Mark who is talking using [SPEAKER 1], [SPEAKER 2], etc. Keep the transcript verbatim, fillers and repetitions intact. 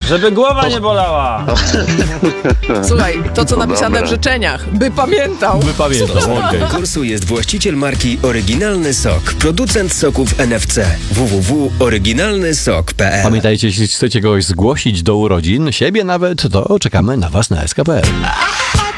[SPEAKER 1] Żeby głowa nie bolała.
[SPEAKER 2] Słuchaj, to co napisane
[SPEAKER 3] dobre.
[SPEAKER 2] w życzeniach, by pamiętał.
[SPEAKER 4] By pamiętał. Okay.
[SPEAKER 5] Konkursu jest właściciel marki Oryginalny Sok, producent soków N F C. w w w kropka oryginalny sok kropka p l.
[SPEAKER 4] Pamiętajcie, jeśli chcecie kogoś zgłosić do urodzin, siebie nawet, to czekamy na was na s k kropka p l.